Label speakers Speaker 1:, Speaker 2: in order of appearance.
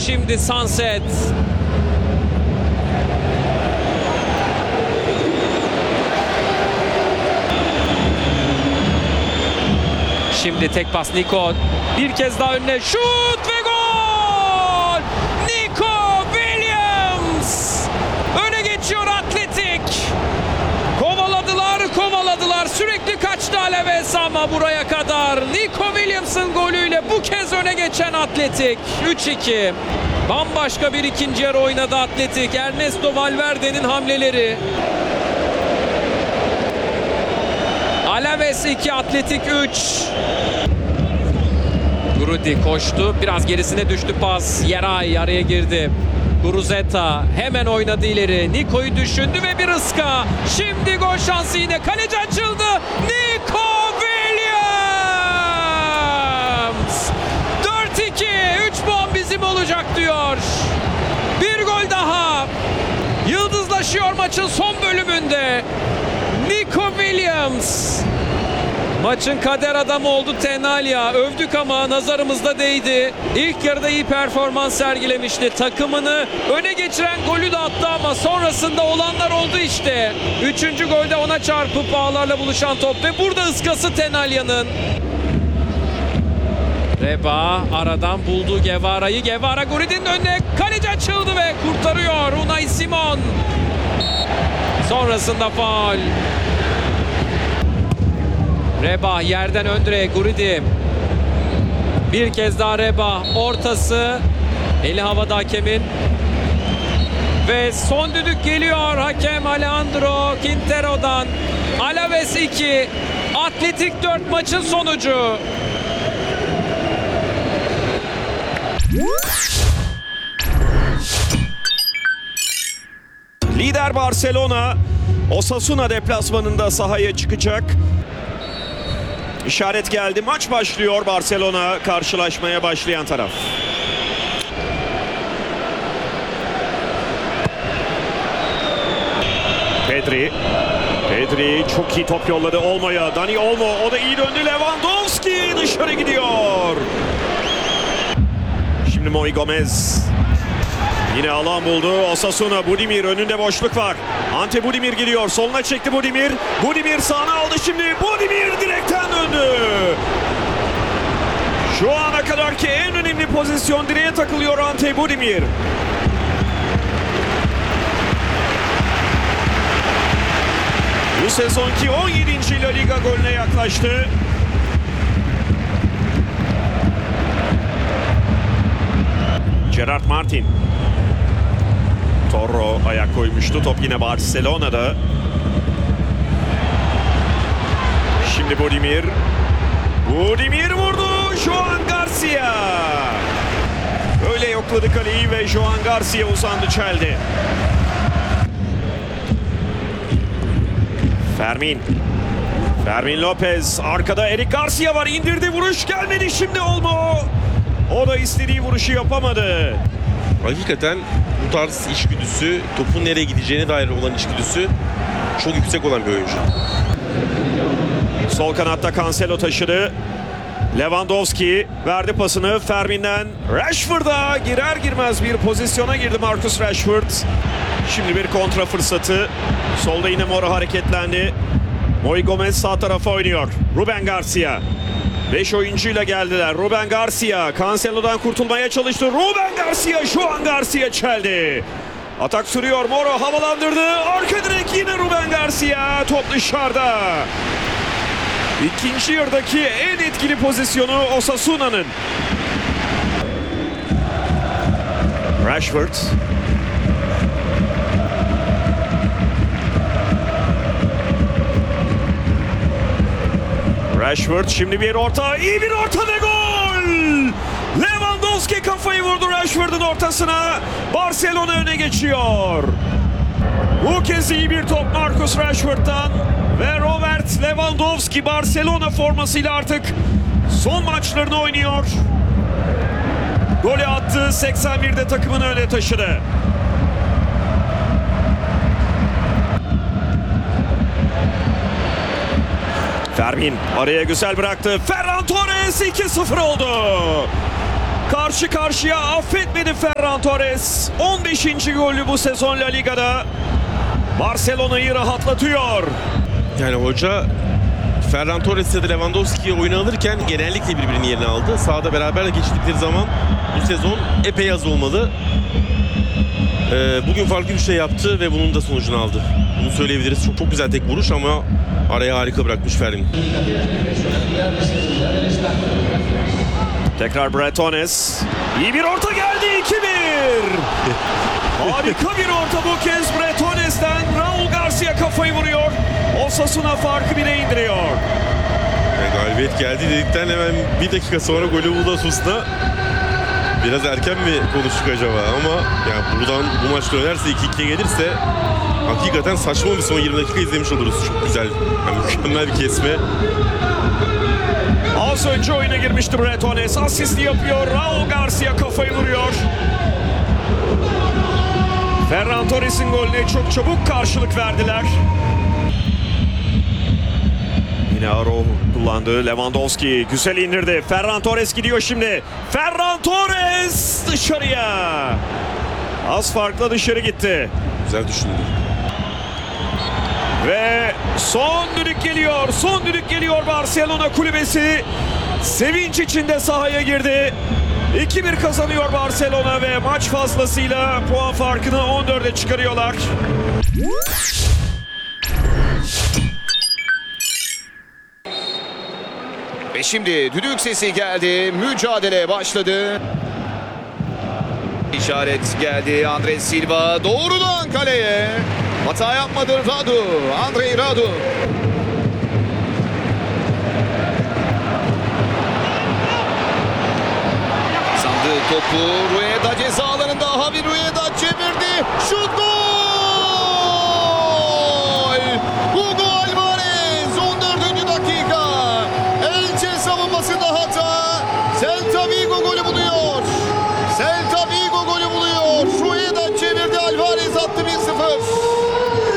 Speaker 1: şimdi Sunset. Şimdi tek pas Nico. Bir kez daha önüne şut ve gol! Nico Williams! Öne geçiyor Atletik. Kovaladılar. Sürekli kaçtı Alaves ama buraya kadar. Nico Williams'ın golüyle bu kez öne geçen Atletik. 3-2. Bambaşka bir ikinci yarı oynadı Atletik. Ernesto Valverde'nin hamleleri. Alaves 2, Atletik 3. Grudi koştu. Biraz gerisine düştü pas. Yeray araya girdi. Guruzeta hemen oynadı ileri. Niko'yu düşündü ve bir ıska. Şimdi gol şansı yine. Kaleci açıldı. Nico Williams! 4-2. 3 puan bizim olacak diyor. Bir gol daha. Yıldızlaşıyor maçın son bölümünde. Nico Williams. Maçın kader adamı oldu Tenalya. Övdük ama nazarımızda değdi. İlk yarıda iyi performans sergilemişti. Takımını öne geçiren golü de attı ama sonrasında olanlar oldu işte. 3. golde ona çarpıp ağlarla buluşan top ve burada ıskası Tenalya'nın. Reba aradan buldu Guevara'yı. Guevara Guridi'nin önüne, kaleci açıldı ve kurtarıyor Unai Simon. Sonrasında faul. Reba yerden Öndre, Guridi. Bir kez daha Reba. Ortası. Eli havada hakemin. Ve son düdük geliyor hakem Alejandro Quintero'dan. Alaves 2, Atletik 4 maçın sonucu.
Speaker 2: Lider Barcelona Osasuna deplasmanında sahaya çıkacak. İşaret geldi. Maç başlıyor. Barcelona karşılaşmaya başlayan taraf. Pedri çok iyi top yolladı Olmo'ya. Dani Olmo, o da iyi döndü. Lewandowski dışarı gidiyor. Şimdi Moi Gomez. Yine alan buldu Osasuna. Budimir önünde boşluk var. Ante Budimir gidiyor. Soluna çekti Budimir. Budimir sağına aldı şimdi. Budimir direkten döndü. Şu ana kadarki en önemli pozisyon, direğe takılıyor Ante Budimir. Bu sezonki 17. La Liga golüne yaklaştı. Gerard Martin. Torro ayak koymuştu. Top yine Barcelona'da. Şimdi Budimir. Budimir vurdu. Joan Garcia. Öyle yokladı kaleyi ve Joan Garcia uzandı, çeldi. Fermin Lopez. Arkada Eric Garcia var. İndirdi, vuruş gelmedi. Şimdi Olmo. O da istediği vuruşu yapamadı.
Speaker 3: Hakikaten bu tarz içgüdüsü, topun nereye gideceğine dair olan içgüdüsü çok yüksek olan bir oyuncu.
Speaker 2: Sol kanatta Cancelo taşıdı. Lewandowski verdi pasını Fermin'den Rashford'a, girer girmez bir pozisyona girdi Marcus Rashford. Şimdi bir kontra fırsatı. Solda yine Mora hareketlendi. Moi Gomez sağ tarafa oynuyor. Ruben Garcia. 5 oyuncuyla geldiler. Ruben Garcia Cancelo'dan kurtulmaya çalıştı. Ruben Garcia, Joan Garcia çeldi. Atak sürüyor. Moro havalandırdı. Arka direk yine Ruben Garcia. Top dışarıda. İkinci yarıdaki en etkili pozisyonu Osasuna'nın. Rashford. Rashford şimdi bir orta, iyi bir orta ve gol! Lewandowski kafayı vurdu Rashford'un ortasına. Barcelona öne geçiyor. Bu kez iyi bir top Marcus Rashford'dan ve Robert Lewandowski Barcelona formasıyla artık son maçlarını oynuyor. Golü attı, 81'de takımını öne taşıdı. Fermin araya güzel bıraktı. Ferran Torres 2-0 oldu. karşı karşıya affetmedi Ferran Torres. 15. golü bu sezon La Liga'da. Barcelona'yı rahatlatıyor.
Speaker 3: Yani hoca Ferran Torres ya da Lewandowski'ye oyunu alırken genellikle birbirinin yerini aldı. Sahada beraber geçtikleri zaman bu sezon epey az olmalı. Bugün farklı bir şey yaptı ve bunun da sonucunu aldı. Bunu söyleyebiliriz. Çok güzel tek vuruş ama araya harika bırakmış Fermin.
Speaker 2: Tekrar Bretones. İyi bir orta geldi, 2-1. Harika bir orta bu kez Bretones'ten. Raul Garcia kafayı vuruyor. Osasuna farkı 1'e indiriyor.
Speaker 3: Galibiyet geldi dedikten hemen bir dakika sonra golü buldu Osasuna. Biraz erken mi konuştuk acaba ama yani buradan bu maç dönerse 2-2'ye gelirse hakikaten saçma bir son 20 dakika izlemiş oluruz. Çok güzel, yani mükemmel bir kesme.
Speaker 2: Az önce oyuna girmişti Bretones. Asisti yapıyor. Raul Garcia kafayı vuruyor. Ferran Torres'in golüne çok çabuk karşılık verdiler. Yine Araujo kullandı. Lewandowski güzel indirdi. Ferran Torres gidiyor şimdi. Ferran Torres dışarıya. Az farkla dışarı gitti.
Speaker 3: Güzel düşündü.
Speaker 2: Ve son düdük geliyor. Son düdük geliyor. Barcelona kulübesi sevinç içinde sahaya girdi. 2-1 kazanıyor Barcelona ve maç fazlasıyla puan farkını 14'e çıkarıyorlar.
Speaker 4: Ve şimdi düdük sesi geldi. Mücadele başladı. İşaret geldi. Andres Silva doğrudan kaleye. Hata yapmadı Radu. Andrei Radu. Sandı topu. Rueda ceza